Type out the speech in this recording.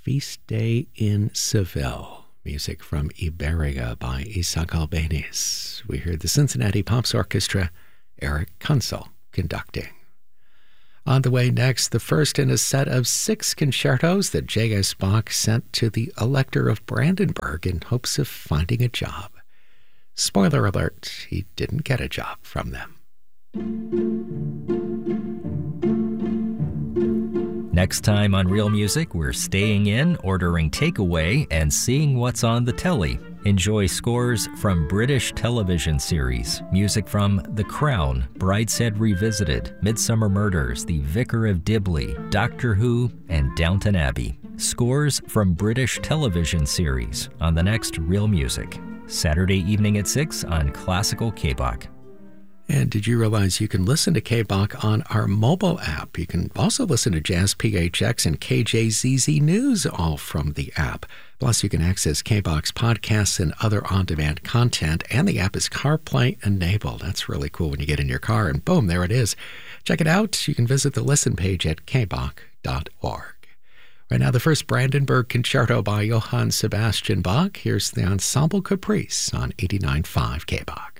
Feast Day in Seville. Music from Iberia by Isaac Albéniz. We heard the Cincinnati Pops Orchestra, Eric Kunzel conducting. On the way next, the first in a set of 6 concertos that J.S. Bach sent to the Elector of Brandenburg in hopes of finding a job. Spoiler alert, he didn't get a job from them. Next time on Real Music, we're staying in, ordering takeaway, and seeing what's on the telly. Enjoy scores from British television series, music from The Crown, Brideshead Revisited, Midsummer Murders, The Vicar of Dibley, Doctor Who, and Downton Abbey. Scores from British television series on the next Real Music. Saturday evening at 6 on Classical K-Bach. And did you realize you can listen to K-Bach on our mobile app? You can also listen to Jazz PHX and KJZZ News all from the app. Plus, you can access K-Bach's podcasts and other on-demand content, and the app is CarPlay enabled. That's really cool when you get in your car, and boom, there it is. Check it out. You can visit the listen page at kbach.org. Right now, the first Brandenburg Concerto by Johann Sebastian Bach. Here's the Ensemble Caprice on 89.5 K-Bach.